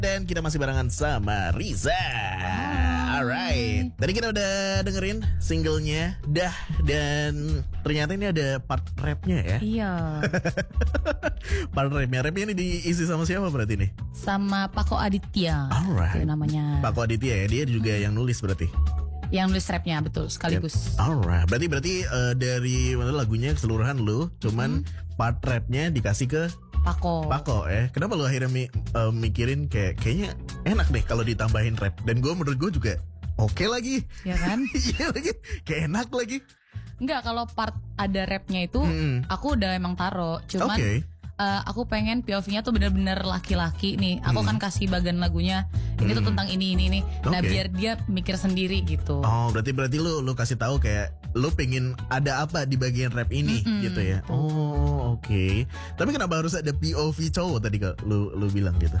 Dan kita masih barengan sama Riza. Alright. Tadi kita udah dengerin singlenya Dah. Dan ternyata ini ada part rapnya ya. Iya. Part rapnya ini diisi sama siapa berarti nih? Sama Pako Aditya. Alright. Itu namanya. Pako Aditya ya. Dia juga yang nulis berarti. Yang nulis rapnya betul sekaligus. Alright. Berarti dari lagunya keseluruhan lu, cuman part rapnya dikasih ke Pako Kenapa lu akhirnya mikirin kayaknya enak deh kalau ditambahin rap. Dan menurut gue juga oke lagi. Ya kan? Iya lagi. Kayak enak lagi. Enggak, kalau part ada rapnya itu aku udah emang taro. Cuman aku pengen POV-nya tuh bener-bener laki-laki nih. Aku kan kasih bagian lagunya ini tuh tentang ini. Nah biar dia mikir sendiri gitu. Oh berarti lu kasih tahu kayak lu pengen ada apa di bagian rap ini gitu ya. Oh oke. Tapi kenapa harus ada POV cowok tadi kalau lu bilang gitu?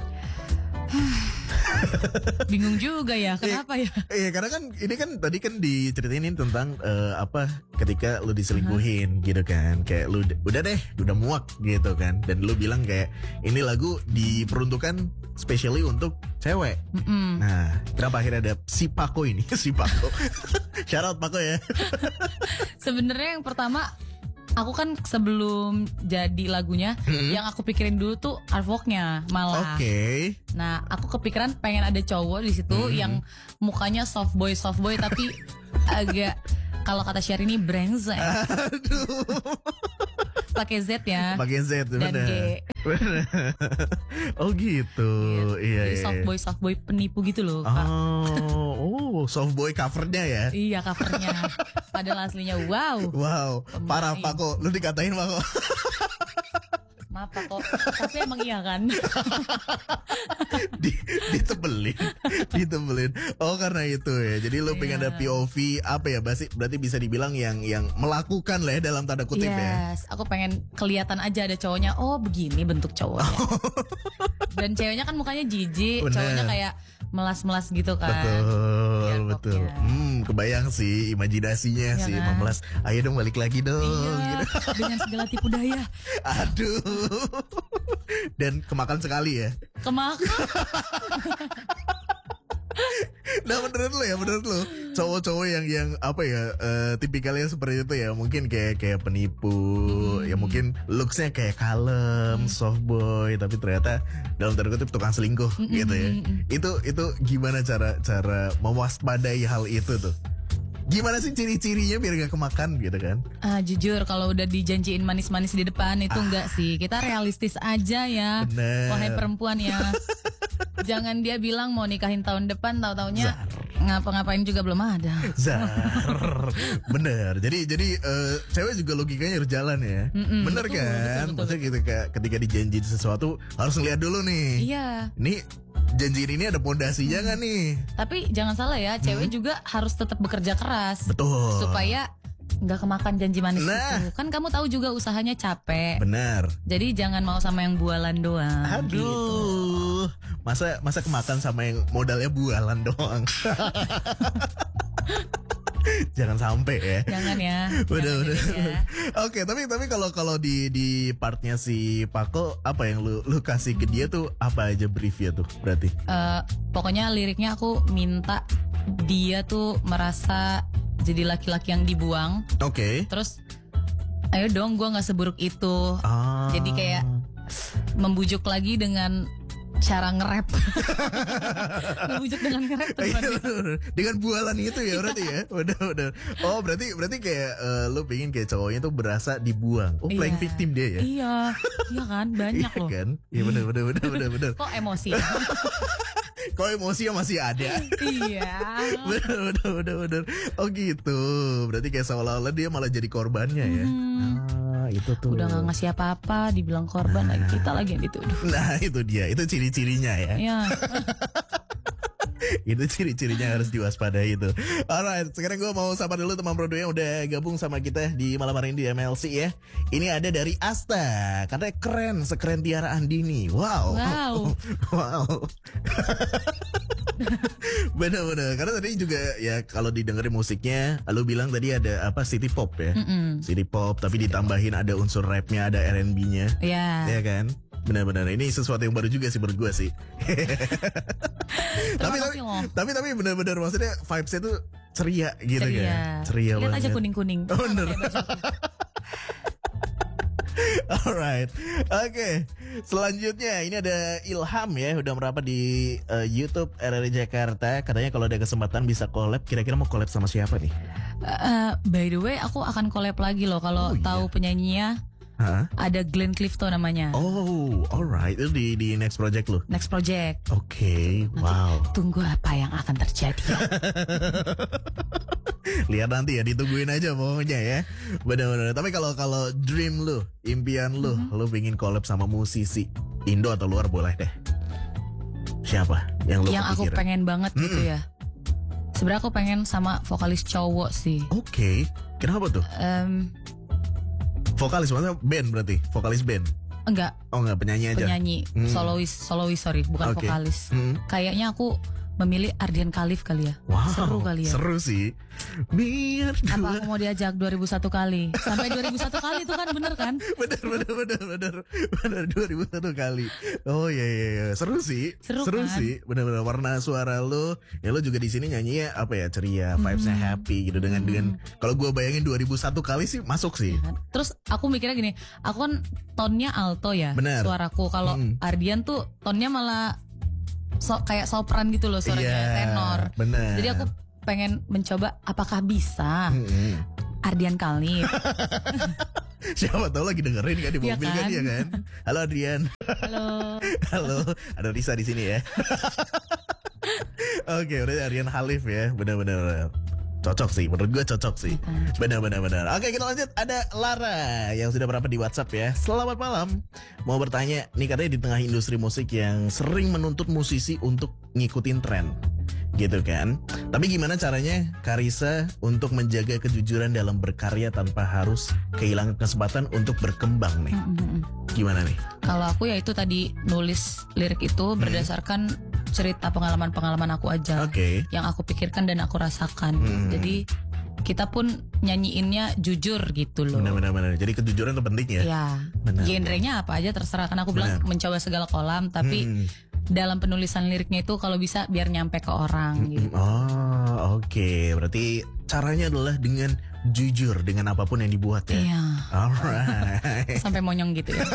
Bingung juga ya, kenapa ya? Iya, karena kan ini kan tadi kan diceritain tentang ketika lu diselingkuhin gitu kan. Kayak lu udah muak gitu kan. Dan lu bilang kayak ini lagu diperuntukkan specially untuk cewek. Nah, kenapa akhirnya ada si Pako ini? Si Pako. Shout out Pako ya. Sebenarnya yang pertama, aku kan sebelum jadi lagunya, yang aku pikirin dulu tuh artworknya malah. Oke. Nah, aku kepikiran pengen ada cowok di situ yang mukanya soft boy tapi agak kalau kata Syahrini brengsek. Aduh. Pakai Z ya. Pakai Z dan bener. G. Bener. Oh gitu. Iya. Jadi soft boy penipu gitu loh. Oh, soft boy covernya ya. Iya, covernya. Padahal aslinya wow. Parah Pako, lu dikatain Pako. Maaf Pako, tapi emang iya kan. ditebelin. Oh karena itu ya. Jadi lu pengen ada POV apa ya? Berarti bisa dibilang yang melakukan lah ya dalam tanda kutip ya. Yes, aku pengen kelihatan aja ada cowoknya. Oh begini bentuk cowoknya. Dan ceweknya kan mukanya jijik, cowoknya kayak melas-melas gitu kan. Betul. Kebayang sih imajinasinya sih kan? memelas. Ayo dong balik lagi dong. Iya, gitu. dengan segala tipu daya. Aduh. Dan kemakan sekali ya. Kemakan. Nah menurut lu cowok-cowok yang apa ya tipikalnya seperti itu ya, mungkin kayak penipu ya, mungkin looksnya kayak kalem, soft boy, tapi ternyata dalam tanda kutip tukang selingkuh gitu ya. Itu gimana cara mewaspadai hal itu tuh? Gimana sih ciri-cirinya biar gak kemakan gitu kan? Jujur kalau udah dijanjiin manis-manis di depan itu enggak sih. Kita realistis aja ya. Bener. Wahai perempuan ya. Jangan dia bilang mau nikahin tahun depan, tahu-taunya ngapa-ngapain juga belum ada. Bener. Jadi cewek juga logikanya harus jalan ya. Bener betul, kan? betul. Maksudnya ketika dijanjiin sesuatu harus ngeliat dulu nih. Iya. Ini janji ini ada pondasinya gak nih? Tapi jangan salah ya, cewek juga harus tetap bekerja keras. Betul. Supaya nggak kemakan janji manis itu. Kan kamu tahu juga usahanya capek. Benar. Jadi jangan mau sama yang bualan doang. Aduh. Gitu. Masa kemakan sama yang modalnya bualan doang. Jangan sampai ya. Jangan ya. Bener. Ya. Oke, tapi kalau di partnya si Pako, apa yang lu kasih ke dia tuh apa aja briefnya tuh berarti? Pokoknya liriknya aku minta dia tuh merasa jadi laki-laki yang dibuang. Oke. Terus ayo dong, gue nggak seburuk itu. Jadi kayak membujuk lagi dengan cara nge-rap. Membujuk dengan nge-rap tuh. Dengan bualan itu ya berarti ya. Udah. Oh berarti kayak lu pengen kayak cowoknya tuh berasa dibuang. Oh playing victim dia ya. Iya kan, banyak loh. Kan? Iya bener. Kok emosi? Kok emosinya masih ada? Iya. Bener. Oh gitu. Berarti kayak seolah-olah dia malah jadi korbannya ya. Itu tuh. Udah gak ngasih apa-apa, dibilang korban lagi, kita lagi yang dituduh. Nah itu dia, itu ciri-cirinya ya. Iya. Itu ciri-cirinya harus diwaspadai itu. Alright, sekarang gue mau sapa dulu teman Prodo yang udah gabung sama kita di malam hari ini di MLC ya. Ini ada dari Asta, katanya keren, sekeren Tiara Andini. Wow. Bener-bener. Karena tadi juga ya kalau didengerin musiknya, lu bilang tadi ada apa city pop ya. City pop tapi ditambahin ada unsur rapnya, ada R&B-nya. Iya. Ya kan? Benar-benar ini sesuatu yang baru juga sih menurut gue sih. tapi benar-benar maksudnya vibes-nya tuh ceria gitu kan. Ceria Lihat banget. aja kuning-kuning. Oh, bener. Alright, oke. Selanjutnya ini ada Ilham ya, udah merapat di YouTube RRI Jakarta. Katanya kalau ada kesempatan bisa collab. Kira-kira mau collab sama siapa nih? By the way, aku akan collab lagi loh. Kalau tahu penyanyinya, ada Glenn Clifton namanya. Oh, alright. Itu di next project lo. Next project. Oke, wow. Tunggu apa yang akan terjadi. Lihat nanti ya, ditungguin aja pokoknya ya. Benar-benar. Tapi kalau dream lu, impian lu, lu pengen collab sama musisi Indo atau luar boleh deh. Siapa yang lu Yang aku pengen banget gitu ya. Sebenarnya aku pengen sama vokalis cowok sih. Oke. Kenapa tuh? Vokalis maksudnya band berarti? Vokalis band? Enggak. Oh enggak, penyanyi aja. Penyanyi, solois sorry, bukan vokalis. Kayaknya aku memilih Ardian Khalif kali ya. Wow, seru kali ya. Seru sih. Biar apa aku mau diajak 2001 kali? Sampai 2001 kali itu kan bener kan? Bener 2001 kali. Oh iya. Seru sih. Seru kan? Sih. Bener warna suara lo. Ya lo juga di sini nyanyinya apa ya, ceria, vibesnya happy gitu dengan kalau gue bayangin 2001 kali sih masuk sih. Terus aku mikirnya gini, aku kan tonnya alto ya. Bener. Suaraku kalau Ardian tuh tonnya malah kayak sopran gitu loh suaranya, tenor. Bener. Jadi aku pengen mencoba apakah bisa Ardian Khalif. Siapa tahu lagi dengerin kan di mobil kan ya kan. Halo Adrian. Halo. Ada Risa di sini ya. Oke, berarti Ardian Khalif ya. Benar-benar cocok sih, menurut gue cocok sih. Benar. Oke, kita lanjut. Ada Lara yang sudah berapa di WhatsApp ya. Selamat malam. Mau bertanya, nih katanya di tengah industri musik yang sering menuntut musisi untuk ngikutin tren, gitu kan. Tapi gimana caranya Karissa untuk menjaga kejujuran dalam berkarya tanpa harus kehilangan kesempatan untuk berkembang nih? Gimana nih? Kalau aku ya itu tadi nulis lirik itu berdasarkan cerita pengalaman aku aja, yang aku pikirkan dan aku rasakan. Jadi kita pun nyanyiinnya jujur gitu loh. Benar. Jadi kejujuran itu penting ya. Ya. Genrenya apa aja terserah. Karena aku bilang mencoba segala kolam, tapi dalam penulisan liriknya itu kalau bisa biar nyampe ke orang. Gitu. Oh, oke. Berarti caranya adalah dengan jujur dengan apapun yang dibuat ya. Iya. Alright. Sampai monyong gitu ya.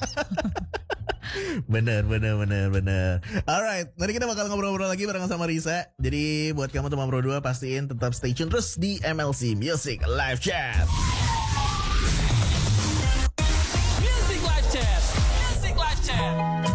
Bener. Alright, nanti kita bakal ngobrol-ngobrol lagi bareng sama Risa. Jadi buat kamu teman Pro 2 pastiin tetap stay tune terus di MLC Music Live Chat.